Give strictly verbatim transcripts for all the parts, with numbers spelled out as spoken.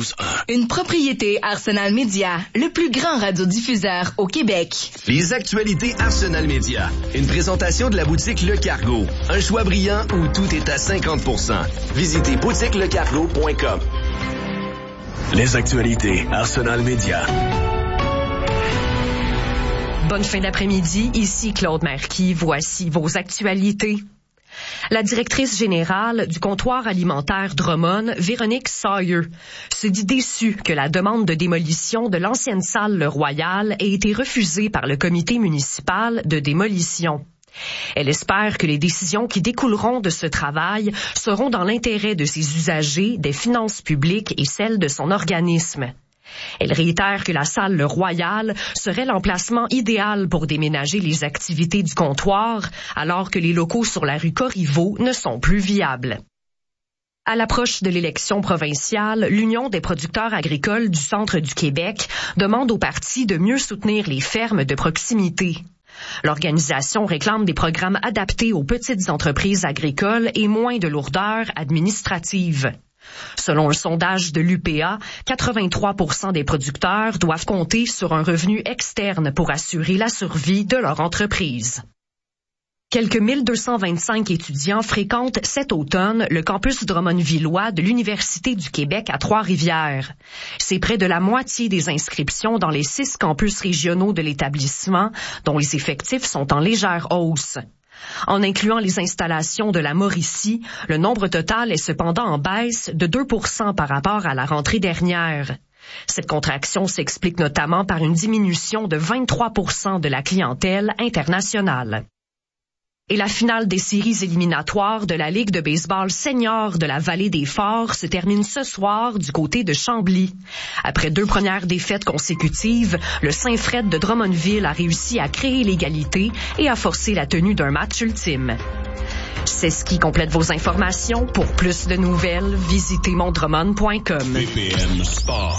douze un. Une propriété Arsenal Média, le plus grand radiodiffuseur au Québec. Les actualités Arsenal Média. Une présentation de la boutique Le Cargo. Un choix brillant où tout est à cinquante pour cent. Visitez boutique le cargo point com. Les actualités Arsenal Média. Bonne fin d'après-midi, ici Claude Marquis, voici vos actualités. La directrice générale du comptoir alimentaire Drummond, Véronique Sawyer, se dit déçue que la demande de démolition de l'ancienne salle Le Royal ait été refusée par le comité municipal de démolition. Elle espère que les décisions qui découleront de ce travail seront dans l'intérêt de ses usagers, des finances publiques et celles de son organisme. Elle réitère que la salle Le Royal serait l'emplacement idéal pour déménager les activités du comptoir, alors que les locaux sur la rue Corriveau ne sont plus viables. À l'approche de l'élection provinciale, l'Union des producteurs agricoles du centre du Québec demande au parti de mieux soutenir les fermes de proximité. L'organisation réclame des programmes adaptés aux petites entreprises agricoles et moins de lourdeur administrative. Selon un sondage de l'U P A, quatre-vingt-trois pour cent des producteurs doivent compter sur un revenu externe pour assurer la survie de leur entreprise. Quelques mille deux cent vingt-cinq étudiants fréquentent cet automne le campus Drummondvillois de l'Université du Québec à Trois-Rivières. C'est près de la moitié des inscriptions dans les six campus régionaux de l'établissement, dont les effectifs sont en légère hausse. En incluant les installations de la Mauricie, le nombre total est cependant en baisse de deux pour cent par rapport à la rentrée dernière. Cette contraction s'explique notamment par une diminution de vingt-trois pour cent de la clientèle internationale. Et la finale des séries éliminatoires de la Ligue de baseball senior de la Vallée des Forts se termine ce soir du côté de Chambly. Après deux premières défaites consécutives, le Saint-Fred de Drummondville a réussi à créer l'égalité et à forcer la tenue d'un match ultime. C'est ce qui complète vos informations. Pour plus de nouvelles, visitez mondrummond point com. B P M Sport.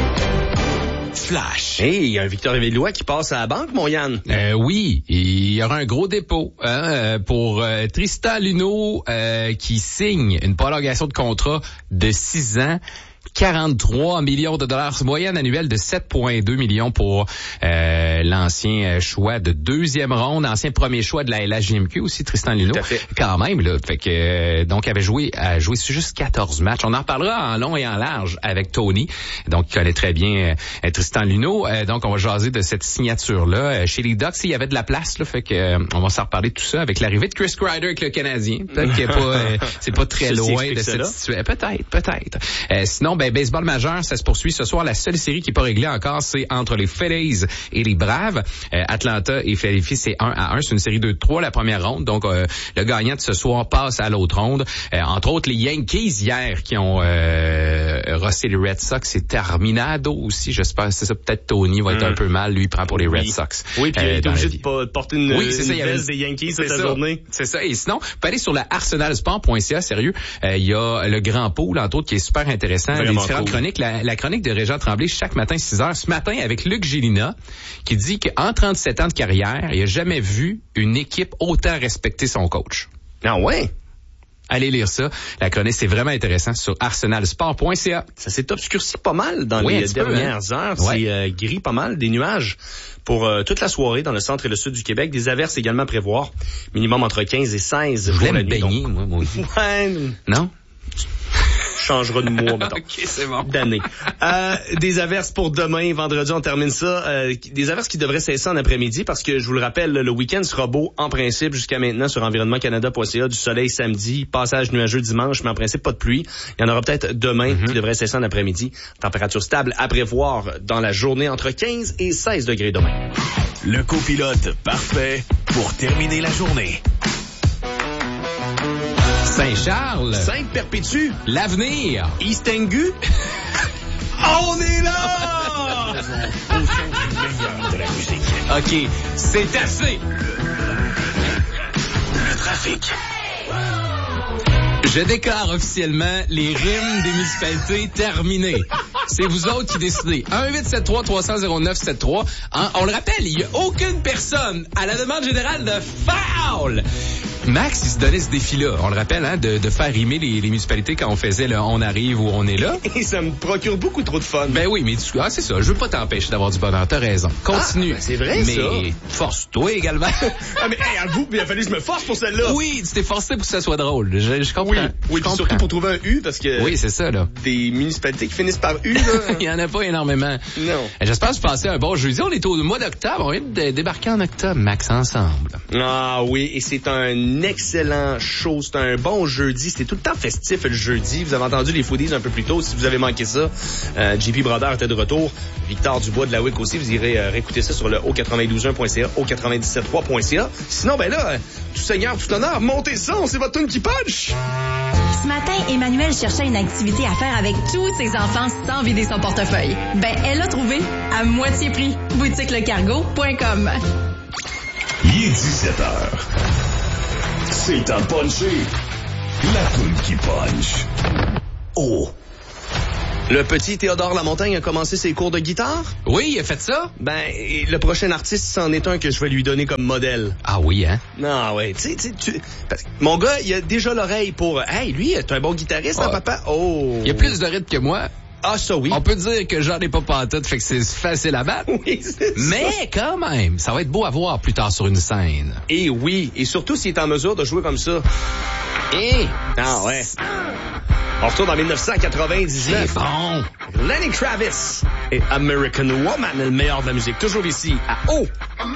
Flash. Hey, il y a un Victor Évillois qui passe à la banque, mon Yann. Euh, oui, il y aura un gros dépôt hein, pour euh, Tristan Luneau euh, qui signe une prolongation de contrat de six ans. quarante-trois millions de dollars, moyenne annuelle de sept virgule deux millions pour euh, l'ancien choix de deuxième ronde, ancien premier choix de la L H J M Q aussi, Tristan Luneau. Tout à fait. Quand même, là. Fait que, euh, donc, avait joué, a joué sur juste quatorze matchs. On en reparlera en long et en large avec Tony. Donc, il connaît très bien euh, Tristan Luneau. Euh, donc, on va jaser de cette signature-là. Euh, chez les Ducks, il y avait de la place, là. Fait que, euh, on va s'en reparler de tout ça avec l'arrivée de Chris Kreider avec le Canadien. Peut-être qu'il est pas, euh, c'est pas très loin de cette situation. Peut-être, peut-être. Euh, sinon, ben, baseball majeur, ça se poursuit ce soir. La seule série qui n'est pas réglée encore, c'est entre les Phillies et les Braves. Euh, Atlanta et Philadelphie, c'est un à un. C'est une série deux trois, la première ronde. Donc, euh, le gagnant de ce soir passe à l'autre ronde. Euh, entre autres, les Yankees hier qui ont euh, rossé les Red Sox. C'est terminado aussi. J'espère. C'est ça. Peut-être Tony va être mmh. un peu mal. Lui, il prend pour les Red oui. Sox. Oui, puis euh, il a été obligé de, de porter une, oui, c'est une ça, veste des Yankees toute la ça. journée. C'est ça. Et sinon, vous pouvez aller sur la arsenal sport point c a. Sérieux, il euh, y a le grand pool, entre autres, qui est super intéressant. Vraiment les différentes cool. chroniques. La, la chronique de Régent Tremblay chaque matin six heures. Ce matin avec Luc Gélina qui dit qu'en trente-sept ans de carrière, il a jamais vu une équipe autant respecter son coach. Ah ouais? Allez lire ça. La chronique, c'est vraiment intéressant sur arsenal sport point c a. Ça s'est obscurci pas mal dans oui, les dernières peu, hein? heures. Ouais. C'est euh, gris pas mal, des nuages pour euh, toute la soirée dans le centre et le sud du Québec. Des averses également à prévoir. Minimum entre quinze et seize. Je voulais me baigner, donc... moi, moi aussi. Ouais. Non? Changera de mois, mettons. OK, c'est bon. D'année. Euh, des averses pour demain, vendredi, on termine ça. Euh, des averses qui devraient cesser en après-midi parce que, je vous le rappelle, le week-end sera beau en principe jusqu'à maintenant sur environnement canada point c a. Du soleil samedi, passage nuageux dimanche, mais en principe pas de pluie. Il y en aura peut-être demain mm-hmm. qui devrait cesser en après-midi. Température stable à prévoir dans la journée entre quinze et seize degrés demain. Le copilote parfait pour terminer la journée. Saint-Charles. Sainte-Perpétue. L'avenir. East-Engu. On est là! OK, c'est assez. Le trafic. Je déclare officiellement les rimes des municipalités terminées. C'est vous autres qui décidez. un huit sept trois trois zéro zéro neuf sept trois. Hein, on le rappelle, il n'y a aucune personne à la demande générale de foul Max, il se donnait ce défi-là, on le rappelle, hein, de, de faire rimer les, les municipalités quand on faisait le « on arrive » ou « on est là ». Et ça me procure beaucoup trop de fun. Ben oui, mais tu, ah, c'est ça, je veux pas t'empêcher d'avoir du bonheur, t'as raison. Continue. Ah, ben c'est vrai, mais ça. Mais force-toi également. Ah, mais hey, avoue, il a fallu que je me force pour celle-là. Oui, tu t'es forcé pour que ça soit drôle, je, je comprends. Oui, oui je comprends. surtout pour trouver un U, parce que... Oui, c'est ça, là. Des municipalités qui finissent par U, là. Il y en a pas énormément. Non. J'espère que vous passez un bon jeudi. On est au mois d'octobre, on vient de débarquer en octobre, Max, ensemble. Ah oui, et c'est un excellent show. C'est un bon jeudi. C'était tout le temps festif le jeudi. Vous avez entendu les foodies un peu plus tôt. Si vous avez manqué ça, euh, J P Brodeur était de retour. Victor Dubois de la W I C aussi. Vous irez euh, réécouter ça sur le o quatre-vingt-douze un point c a, o quatre-vingt-dix-sept trois point c a. Sinon, ben là, euh, tout seigneur, tout honneur, montez ça. C'est votre tune qui punch. Ce matin, Emmanuel cherchait une activité à faire avec tous ses enfants sans vider son portefeuille. Ben, elle l'a trouvé à moitié prix. boutique le cargo point com. Il est dix-sept heures. C'est à puncher. La toune qui punch. Oh. Le petit Théodore Lamontagne a commencé ses cours de guitare? Oui, il a fait ça? Ben, le prochain artiste, c'en est un que je vais lui donner comme modèle. Ah oui, hein? Non, ouais, tu sais, tu tu parce que mon gars, il a déjà l'oreille pour... Hey, lui, t'es un bon guitariste, hein, Ah. papa? Oh! Il a plus de rythme que moi. Ah, ça oui. On peut dire que j'en ai pas pantoute, fait que c'est facile à battre. Oui, c'est ça. Mais quand même, ça va être beau à voir plus tard sur une scène. Et oui, et surtout s'il est en mesure de jouer comme ça. Et Ah ouais. On retourne en dix-neuf cent quatre-vingt-dix-neuf. c'est bon. Lenny Travis et American Woman, le meilleur de la musique. Toujours ici, à O.